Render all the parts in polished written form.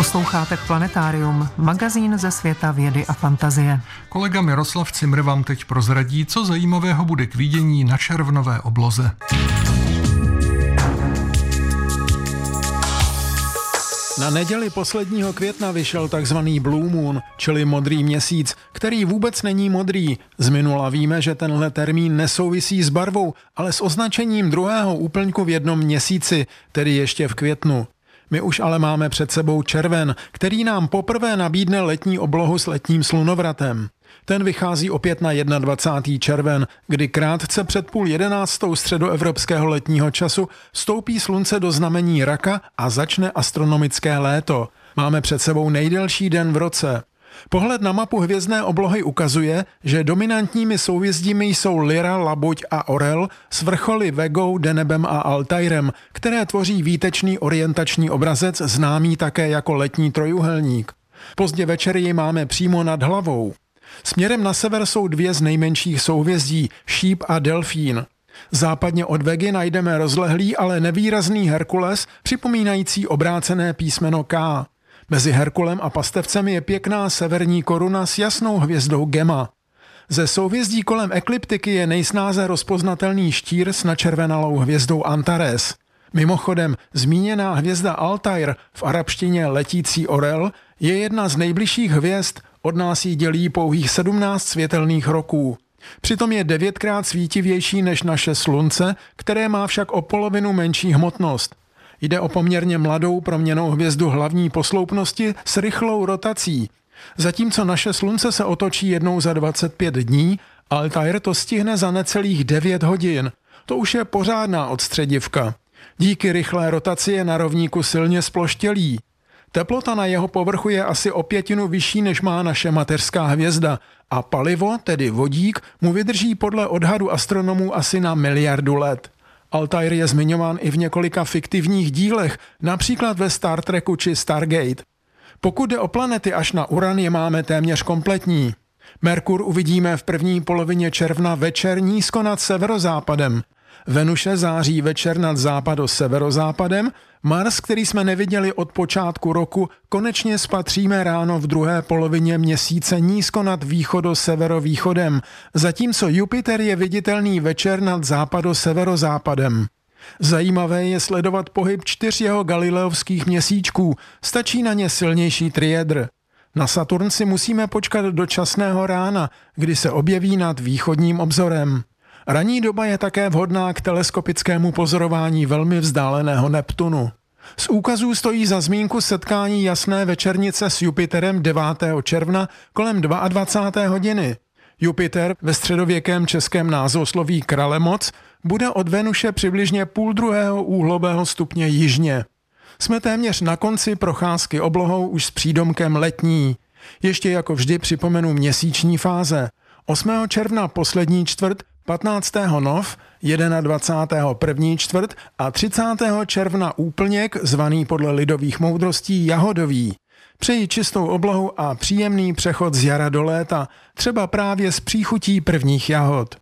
Posloucháte Planetarium, magazín ze světa vědy a fantazie. Kolega Miroslav Cimr vám teď prozradí, co zajímavého bude k vidění na červnové obloze. Na neděli posledního května vyšel takzvaný Blue Moon, čili modrý měsíc, který vůbec není modrý. Z minula víme, že tenhle termín nesouvisí s barvou, ale s označením druhého úplňku v jednom měsíci, tedy ještě v květnu. My už ale máme před sebou červen, který nám poprvé nabídne letní oblohu s letním slunovratem. Ten vychází opět na 21. červen, kdy krátce před 10:30 středoevropského letního času vstoupí slunce do znamení Raka a začne astronomické léto. Máme před sebou nejdelší den v roce. Pohled na mapu hvězdné oblohy ukazuje, že dominantními souhvězdími jsou Lyra, Labuť a Orel s vrcholy Vegou, Denebem a Altairem, které tvoří výtečný orientační obrazec známý také jako letní trojúhelník. Pozdě večer ji máme přímo nad hlavou. Směrem na sever jsou dvě z nejmenších souhvězdí, Šíp a Delfín. Západně od Vegy najdeme rozlehlý, ale nevýrazný Herkules, připomínající obrácené písmeno K. Mezi Herkulem a Pastevcem je pěkná severní koruna s jasnou hvězdou Gemma. Ze souhvězdí kolem ekliptiky je nejsnáze rozpoznatelný štír s načervenalou hvězdou Antares. Mimochodem, zmíněná hvězda Altair, v arabštině letící orel, je jedna z nejbližších hvězd, od nás jí dělí pouhých 17 světelných roků. Přitom je 9krát svítivější než naše slunce, které má však o polovinu menší hmotnost. Jde o poměrně mladou proměnnou hvězdu hlavní posloupnosti s rychlou rotací. Zatímco naše slunce se otočí jednou za 25 dní, Altair to stihne za necelých 9 hodin. To už je pořádná odstředivka. Díky rychlé rotaci je na rovníku silně sploštělý. Teplota na jeho povrchu je asi o 1/5 vyšší, než má naše mateřská hvězda a palivo, tedy vodík, mu vydrží podle odhadu astronomů asi na miliardu let. Altair je zmiňován i v několika fiktivních dílech, například ve Star Treku či Stargate. Pokud jde o planety, až na Uran je máme téměř kompletní. Merkur uvidíme v první polovině června večer nízko nad severozápadem. Venuše září večer nad západo-severozápadem, Mars, který jsme neviděli od počátku roku, konečně spatříme ráno v druhé polovině měsíce nízko nad východo-severovýchodem, zatímco Jupiter je viditelný večer nad západo-severozápadem. Zajímavé je sledovat pohyb 4 jeho galileovských měsíčků, stačí na ně silnější triedr. Na Saturn si musíme počkat do časného rána, kdy se objeví nad východním obzorem. Ranní doba je také vhodná k teleskopickému pozorování velmi vzdáleného Neptunu. Z úkazů stojí za zmínku setkání jasné večernice s Jupiterem 9. června kolem 22. hodiny. Jupiter ve středověkém českém názvosloví Kralemoc bude od Venuše přibližně 0,5 úhlového stupně jižně. Jsme téměř na konci procházky oblohou už s přídomkem letní. Ještě jako vždy připomenu měsíční fáze. 8. června poslední čtvrt, 15. nov, 21. první čtvrt a 30. června úplněk, zvaný podle lidových moudrostí jahodový. Přeji čistou oblohu a příjemný přechod z jara do léta, třeba právě s příchutí prvních jahod.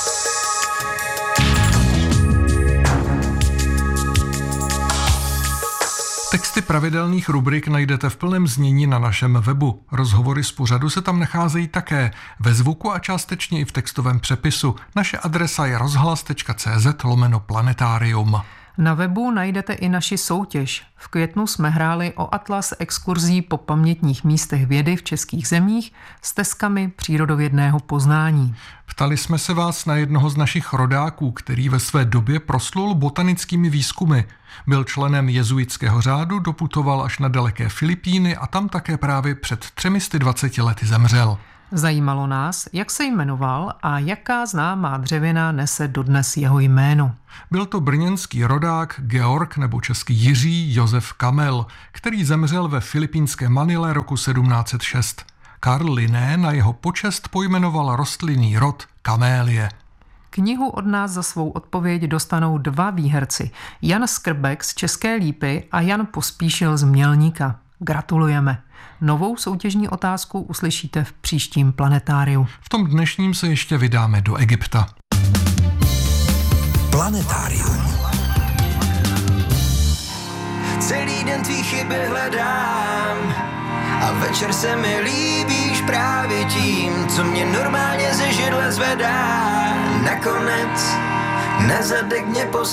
Texty pravidelných rubrik najdete v plném znění na našem webu. Rozhovory z pořadu se tam nacházejí také ve zvuku a částečně i v textovém přepisu. Naše adresa je rozhlas.cz/planetarium. Na webu najdete i naši soutěž. V květnu jsme hráli o atlas exkurzí po pamětních místech vědy v českých zemích s tezkami přírodovědného poznání. Ptali jsme se vás na jednoho z našich rodáků, který ve své době proslul botanickými výzkumy. Byl členem jezuitského řádu, doputoval až na daleké Filipíny a tam také právě před 320 lety zemřel. Zajímalo nás, jak se jmenoval a jaká známá dřevina nese dodnes jeho jméno. Byl to brněnský rodák Georg nebo český Jiří Josef Kamel, který zemřel ve filipínské Manile roku 1706. Karl Linné na jeho počest pojmenoval rostlinný rod kamélie. Knihu od nás za svou odpověď dostanou 2 výherci. Jan Skrbek z České Lípy a Jan Pospíšil z Mělníka. Gratulujeme. Novou soutěžní otázku uslyšíte v příštím Planetáriu. V tom dnešním se ještě vydáme do Egypta. Celý den tvý chyby hledám, Večer se mi líbíš právě tím, co mě normálně ze židle zvedá. Nakonec na zadek mě